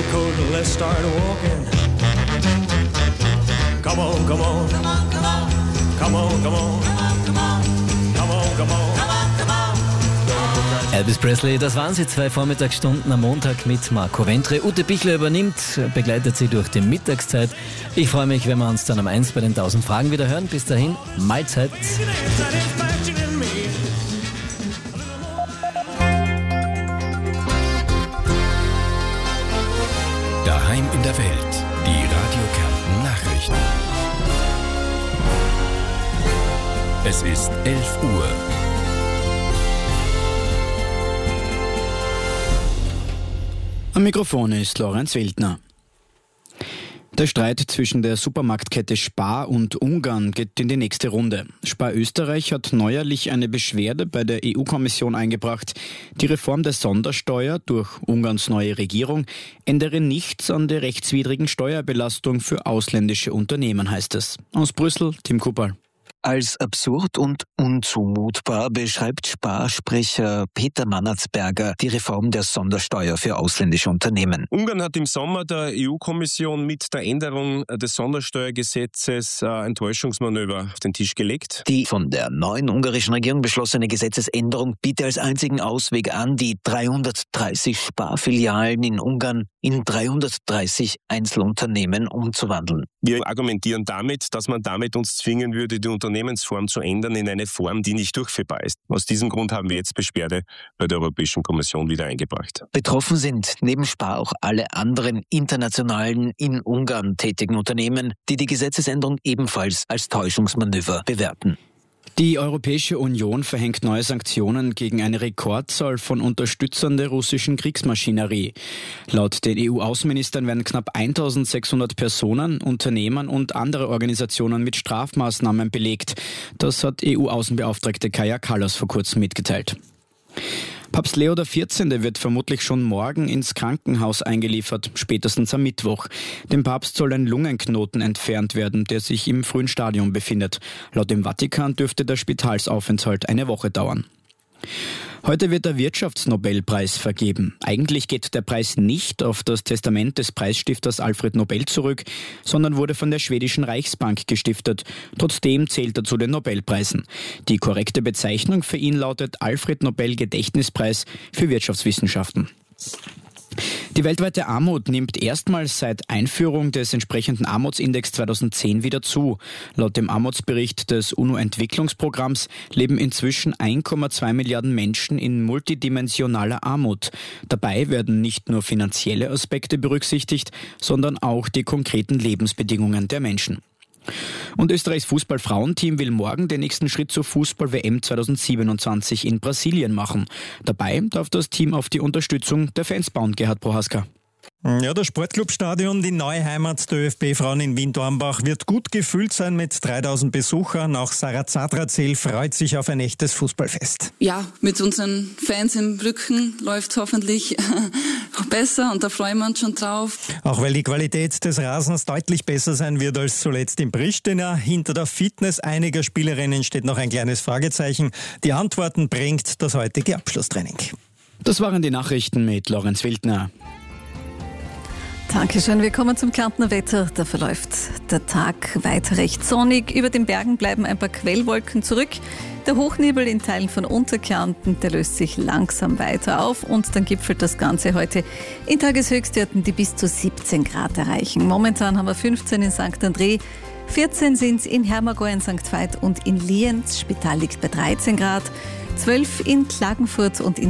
coat and let's start walking. Come on, come on, come on, come on, come on, come on, come on, come on, come on. Elvis Presley, das waren sie, 2 Vormittagsstunden am Montag mit Marco Ventre. Ute Bichler übernimmt, begleitet sie durch die Mittagszeit. Ich freue mich, wenn wir uns dann um 1 bei den 1000 Fragen wieder hören. Bis dahin, Mahlzeit. Daheim in der Welt, die Radio Kärnten Nachrichten. Es ist 11 Uhr. Am Mikrofon ist Lorenz Wildner. Der Streit zwischen der Supermarktkette Spar und Ungarn geht in die nächste Runde. Spar Österreich hat neuerlich eine Beschwerde bei der EU-Kommission eingebracht. Die Reform der Sondersteuer durch Ungarns neue Regierung ändere nichts an der rechtswidrigen Steuerbelastung für ausländische Unternehmen, heißt es. Aus Brüssel, Tim Kupperl. Als absurd und unzumutbar beschreibt Spar-Sprecher Peter Mannertsberger die Reform der Sondersteuer für ausländische Unternehmen. Ungarn hat im Sommer der EU-Kommission mit der Änderung des Sondersteuergesetzes ein Täuschungsmanöver auf den Tisch gelegt. Die von der neuen ungarischen Regierung beschlossene Gesetzesänderung bietet als einzigen Ausweg an, die 330 Sparfilialen in Ungarn in 330 Einzelunternehmen umzuwandeln. Wir argumentieren damit, dass man damit uns zwingen würde, die Unternehmensform zu ändern in eine Form, die nicht durchführbar ist. Aus diesem Grund haben wir jetzt Beschwerde bei der Europäischen Kommission wieder eingebracht. Betroffen sind neben Spar auch alle anderen internationalen in Ungarn tätigen Unternehmen, die die Gesetzesänderung ebenfalls als Täuschungsmanöver bewerten. Die Europäische Union verhängt neue Sanktionen gegen eine Rekordzahl von Unterstützern der russischen Kriegsmaschinerie. Laut den EU-Außenministern werden knapp 1600 Personen, Unternehmen und andere Organisationen mit Strafmaßnahmen belegt. Das hat EU-Außenbeauftragte Kaja Kallas vor kurzem mitgeteilt. Papst Leo XIV. Wird vermutlich schon morgen ins Krankenhaus eingeliefert, spätestens am Mittwoch. Dem Papst soll ein Lungenknoten entfernt werden, der sich im frühen Stadium befindet. Laut dem Vatikan dürfte der Spitalsaufenthalt eine Woche dauern. Heute wird der Wirtschaftsnobelpreis vergeben. Eigentlich geht der Preis nicht auf das Testament des Preisstifters Alfred Nobel zurück, sondern wurde von der schwedischen Reichsbank gestiftet. Trotzdem zählt er zu den Nobelpreisen. Die korrekte Bezeichnung für ihn lautet Alfred Nobel Gedächtnispreis für Wirtschaftswissenschaften. Die weltweite Armut nimmt erstmals seit Einführung des entsprechenden Armutsindex 2010 wieder zu. Laut dem Armutsbericht des UNO-Entwicklungsprogramms leben inzwischen 1,2 Milliarden Menschen in multidimensionaler Armut. Dabei werden nicht nur finanzielle Aspekte berücksichtigt, sondern auch die konkreten Lebensbedingungen der Menschen. Und Österreichs Fußball-Frauenteam will morgen den nächsten Schritt zur Fußball-WM 2027 in Brasilien machen. Dabei darf das Team auf die Unterstützung der Fans bauen, Gerhard Prohaska. Ja, das Sportclubstadion, die neue Heimat der ÖFB-Frauen in Wien-Dornbach, wird gut gefüllt sein mit 3000 Besuchern. Auch Sarah Zadrazil freut sich auf ein echtes Fußballfest. Ja, mit unseren Fans im Rücken läuft es hoffentlich besser und da freuen wir uns schon drauf. Auch weil die Qualität des Rasens deutlich besser sein wird als zuletzt in Pristina. Hinter der Fitness einiger Spielerinnen steht noch ein kleines Fragezeichen. Die Antworten bringt das heutige Abschlusstraining. Das waren die Nachrichten mit Lorenz Wildner. Dankeschön. Wir kommen zum Kärntner Wetter. Da verläuft der Tag weiter recht sonnig. Über den Bergen bleiben ein paar Quellwolken zurück. Der Hochnebel in Teilen von Unterkärnten, der löst sich langsam weiter auf und dann gipfelt das Ganze heute in Tageshöchstwerten, die bis zu 17 Grad erreichen. Momentan haben wir 15 in St. André, 14 sind es in Hermagor, in St. Veit und in Lienz. Spital liegt bei 13 Grad, 12 in Klagenfurt und in